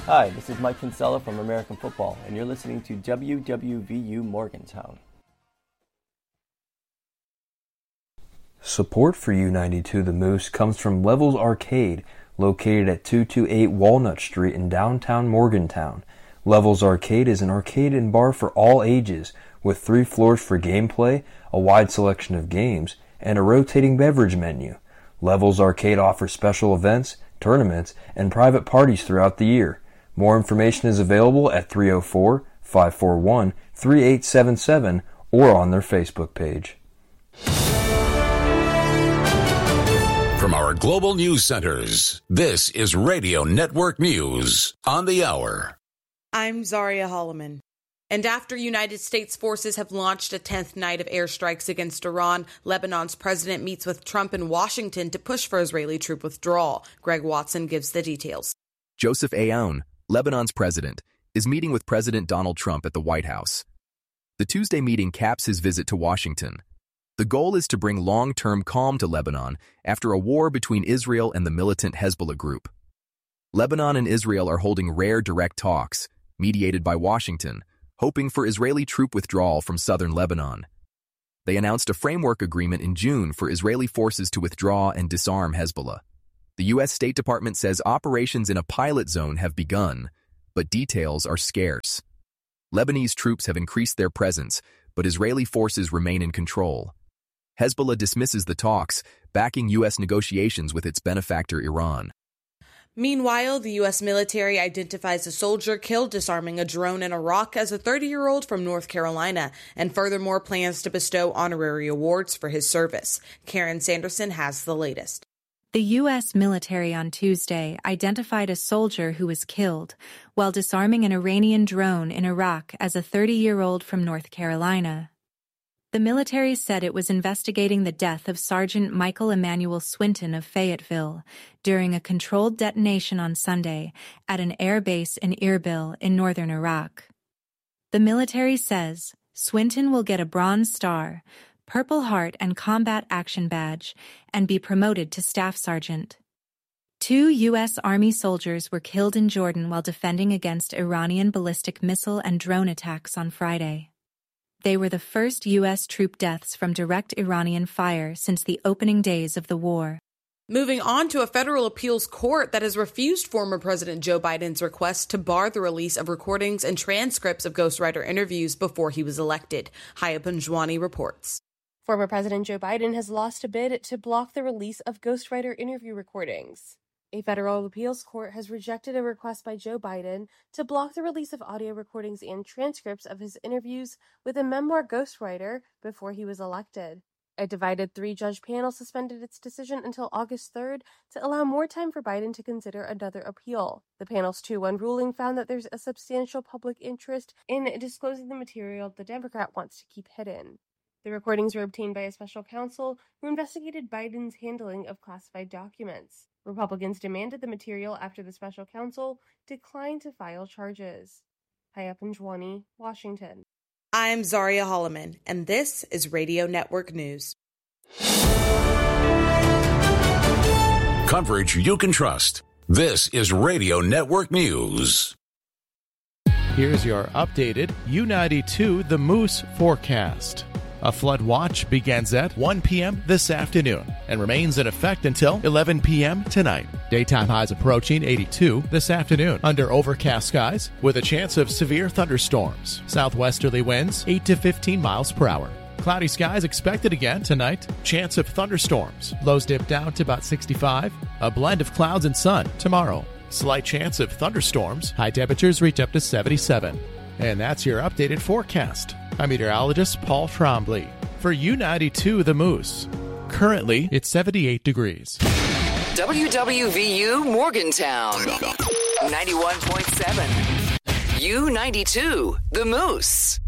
Hi, this is Mike Kinsella from American Football, and you're listening to WWVU Morgantown. Support for U92 The Moose comes from Levels Arcade, located at 228 Walnut Street in downtown Morgantown. Levels Arcade is an arcade and bar for all ages, with 3 floors for gameplay, a wide selection of games, and a rotating beverage menu. Levels Arcade offers special events, tournaments, and private parties throughout the year. More information is available at 304-541-3877 or on their Facebook page. From our global news centers, this is Radio Network News on the hour. I'm Zaria Holloman. And after United States forces have launched a 10th night of airstrikes against Iran, Lebanon's president meets with Trump in Washington to push for Israeli troop withdrawal. Greg Watson gives the details. Joseph Aoun, Lebanon's president, is meeting with President Donald Trump at the White House. The Tuesday meeting caps his visit to Washington. The goal is to bring long-term calm to Lebanon after a war between Israel and the militant Hezbollah group. Lebanon and Israel are holding rare direct talks, mediated by Washington, hoping for Israeli troop withdrawal from southern Lebanon. They announced a framework agreement in June for Israeli forces to withdraw and disarm Hezbollah. The U.S. State Department says operations in a pilot zone have begun, but details are scarce. Lebanese troops have increased their presence, but Israeli forces remain in control. Hezbollah dismisses the talks, backing U.S. negotiations with its benefactor Iran. Meanwhile, the U.S. military identifies a soldier killed disarming a drone in Iraq as a 30-year-old from North Carolina, and furthermore plans to bestow honorary awards for his service. Karen Sanderson has the latest. The U.S. military on Tuesday identified a soldier who was killed while disarming an Iranian drone in Iraq as a 30-year-old from North Carolina. The military said it was investigating the death of Sergeant Michael Emmanuel Swinton of Fayetteville during a controlled detonation on Sunday at an air base in Erbil in northern Iraq. The military says Swinton will get a Bronze Star, Purple Heart and Combat Action Badge, and be promoted to Staff Sergeant. 2 U.S. Army soldiers were killed in Jordan while defending against Iranian ballistic missile and drone attacks on Friday. They were the first U.S. troop deaths from direct Iranian fire since the opening days of the war. Moving on to a federal appeals court that has refused former President Joe Biden's request to bar the release of recordings and transcripts of ghostwriter interviews before he was elected. Haya Punjwani reports. Former President Joe Biden has lost a bid to block the release of ghostwriter interview recordings. A federal appeals court has rejected a request by Joe Biden to block the release of audio recordings and transcripts of his interviews with a memoir ghostwriter before he was elected. A divided 3-judge panel suspended its decision until August 3rd to allow more time for Biden to consider another appeal. The panel's 2-1 ruling found that there's a substantial public interest in disclosing the material the Democrat wants to keep hidden. The recordings were obtained by a special counsel who investigated Biden's handling of classified documents. Republicans demanded the material after the special counsel declined to file charges. Haya Punjwani, Washington. I'm Zaria Holloman, and this is Radio Network News. Coverage you can trust. This is Radio Network News. Here's your updated U92 The Moose forecast. A flood watch begins at 1 p.m. this afternoon and remains in effect until 11 p.m. tonight. Daytime highs approaching 82 this afternoon under overcast skies with a chance of severe thunderstorms. Southwesterly winds 8 to 15 miles per hour. Cloudy skies expected again tonight. Chance of thunderstorms. Lows dip down to about 65. A blend of clouds and sun tomorrow. Slight chance of thunderstorms. High temperatures reach up to 77. And that's your updated forecast. I'm meteorologist Paul Trombley for U92 The Moose. Currently, it's 78 degrees. WWVU Morgantown 91.7. U92 The Moose.